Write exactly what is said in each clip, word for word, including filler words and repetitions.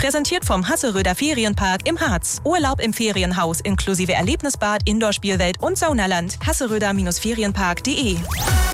Präsentiert vom Hasseröder Ferienpark im Harz. Urlaub im Ferienhaus inklusive Erlebnisbad, Indoor-Spielwelt und Saunaland. hasseröder Ferienpark punkt de.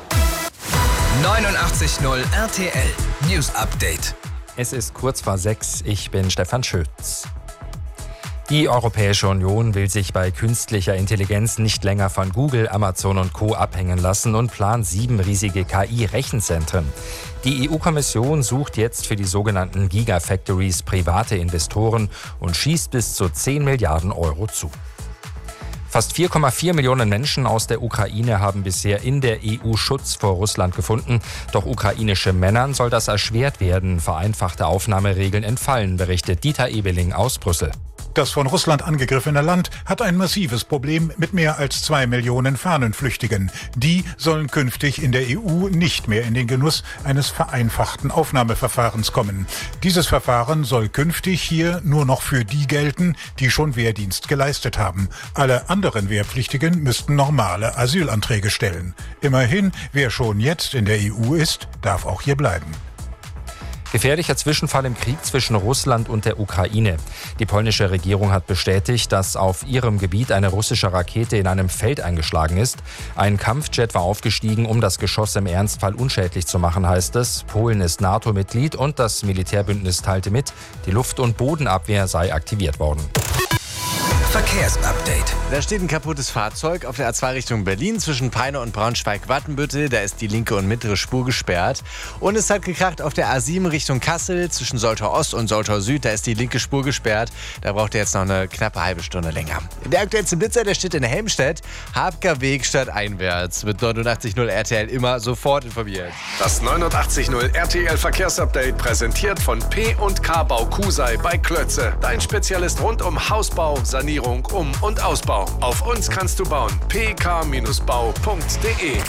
neunundachtzig Komma null R T L News Update. Es ist kurz vor sechs. Ich bin Stefan Schütz. Die Europäische Union will sich bei künstlicher Intelligenz nicht länger von Google, Amazon und Co. abhängen lassen und plant sieben riesige K I-Rechenzentren. Die E U-Kommission sucht jetzt für die sogenannten Gigafactories private Investoren und schießt bis zu zehn Milliarden Euro zu. Fast vier Komma vier Millionen Menschen aus der Ukraine haben bisher in der E U Schutz vor Russland gefunden. Doch ukrainische Männern soll das erschwert werden. Vereinfachte Aufnahmeregeln entfallen, berichtet Dieter Ebeling aus Brüssel. Das von Russland angegriffene Land hat ein massives Problem mit mehr als zwei Millionen Fahnenflüchtigen. Die sollen künftig in der E U nicht mehr in den Genuss eines vereinfachten Aufnahmeverfahrens kommen. Dieses Verfahren soll künftig hier nur noch für die gelten, die schon Wehrdienst geleistet haben. Alle anderen Wehrpflichtigen müssten normale Asylanträge stellen. Immerhin, wer schon jetzt in der E U ist, darf auch hier bleiben. Gefährlicher Zwischenfall im Krieg zwischen Russland und der Ukraine. Die polnische Regierung hat bestätigt, dass auf ihrem Gebiet eine russische Rakete in einem Feld eingeschlagen ist. Ein Kampfjet war aufgestiegen, um das Geschoss im Ernstfall unschädlich zu machen, heißt es. Polen ist NATO-Mitglied und das Militärbündnis teilte mit, die Luft- und Bodenabwehr sei aktiviert worden. Verkehrsupdate. Da steht ein kaputtes Fahrzeug auf der A zwei Richtung Berlin zwischen Peine und Braunschweig-Wattenbüttel. Da ist die linke und mittlere Spur gesperrt. Und es hat gekracht auf der A sieben Richtung Kassel zwischen Soltau Ost und Soltau Süd. Da ist die linke Spur gesperrt. Da braucht ihr jetzt noch eine knappe halbe Stunde länger. Der aktuellste Blitzer, der steht in Helmstedt. Habker Weg stadteinwärts. Mit neunundachtzig Komma null R T L immer sofort informiert. Das neunundachtzig Komma null R T L Verkehrsupdate präsentiert von P und K Bau Kusai bei Klötze. Dein Spezialist rund um Hausbau, Sanierung, Um- und Ausbau. Auf uns kannst du bauen. p k bau punkt de. R T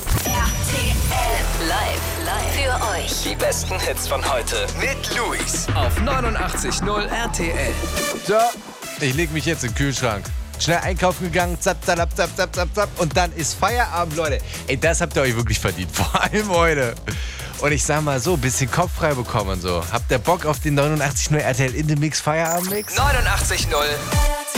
L live, live für euch. Die besten Hits von heute mit Luis auf neunundachtzig Komma null R T L. So, ich leg mich jetzt in den Kühlschrank. Schnell einkaufen gegangen, zapp, zapp, zapp, zapp, zapp, zapp. Und dann ist Feierabend, Leute. Ey, das habt ihr euch wirklich verdient. Vor allem heute. Und ich sag mal so, ein bisschen Kopf frei bekommen und so. Habt ihr Bock auf den neunundachtzig Komma null R T L in the Mix Feierabend-Mix? neunundachtzig Komma null